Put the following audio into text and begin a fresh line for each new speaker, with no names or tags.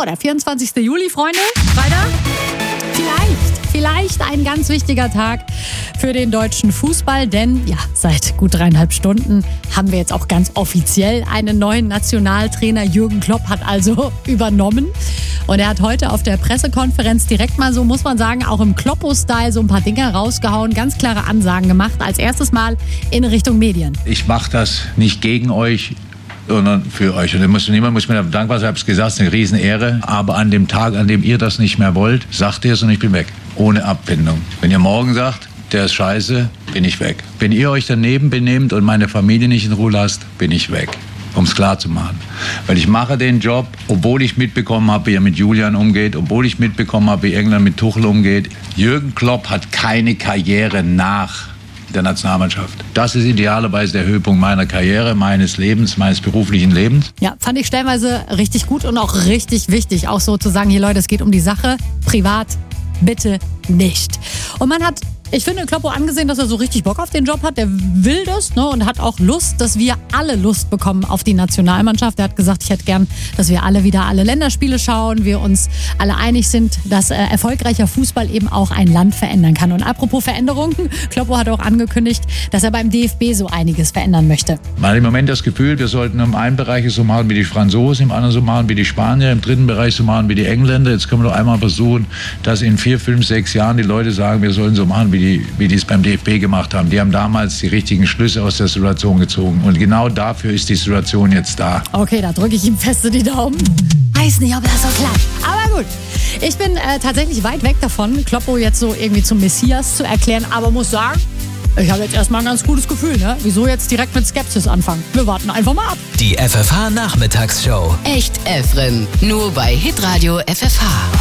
So, der 24. Juli, Freunde. Freitag. Vielleicht ein ganz wichtiger Tag für den deutschen Fußball, denn ja, seit gut 3,5 Stunden haben wir jetzt auch ganz offiziell einen neuen Nationaltrainer. Jürgen Klopp hat also übernommen und er hat heute auf der Pressekonferenz direkt mal so, muss man sagen, auch im Kloppo-Style so ein paar Dinge rausgehauen, ganz klare Ansagen gemacht. Als erstes mal in Richtung Medien.
Ich mache das nicht gegen euch, sondern für euch. Und niemand muss mir dankbar sein, ich habe es gesagt, es ist eine Riesenehre. Aber an dem Tag, an dem ihr das nicht mehr wollt, sagt ihr es und ich bin weg. Ohne Abfindung. Wenn ihr morgen sagt, der ist scheiße, bin ich weg. Wenn ihr euch daneben benehmt und meine Familie nicht in Ruhe lasst, bin ich weg. Um es klar zu machen. Weil ich mache den Job, obwohl ich mitbekommen habe, wie er mit Julian umgeht, obwohl ich mitbekommen habe, wie England mit Tuchel umgeht. Jürgen Klopp hat keine Karriere nach der Nationalmannschaft. Das ist idealerweise der Höhepunkt meiner Karriere, meines Lebens, meines beruflichen Lebens.
Ja, fand ich stellenweise richtig gut und auch richtig wichtig. Auch so zu sagen, hier Leute, es geht um die Sache, privat bitte nicht. Und man hat, ich finde, Kloppo angesehen, dass er so richtig Bock auf den Job hat. Der will das, ne, und hat auch Lust, dass wir alle Lust bekommen auf die Nationalmannschaft. Er hat gesagt, ich hätte gern, dass wir alle wieder alle Länderspiele schauen, wir uns alle einig sind, dass erfolgreicher Fußball eben auch ein Land verändern kann. Und apropos Veränderungen, Kloppo hat auch angekündigt, dass er beim DFB so einiges verändern möchte.
Man hat im Moment das Gefühl, wir sollten im einen Bereich so machen wie die Franzosen, im anderen so machen wie die Spanier, im dritten Bereich so machen wie die Engländer. Jetzt können wir doch einmal versuchen, dass in 4, 5, 6 Jahren die Leute sagen, wir sollen so machen wie die es beim DFB gemacht haben. Die haben damals die richtigen Schlüsse aus der Situation gezogen. Und genau dafür ist die Situation jetzt da.
Okay, da drücke ich ihm feste die Daumen. Weiß nicht, ob das so klappt. Aber gut. Ich bin tatsächlich weit weg davon, Kloppo jetzt so irgendwie zum Messias zu erklären. Aber muss sagen, ich habe jetzt erstmal ein ganz gutes Gefühl, ne? Wieso jetzt direkt mit Skepsis anfangen? Wir warten einfach mal ab.
Die FFH-Nachmittagsshow.
Echt Efren. Nur bei Hitradio FFH.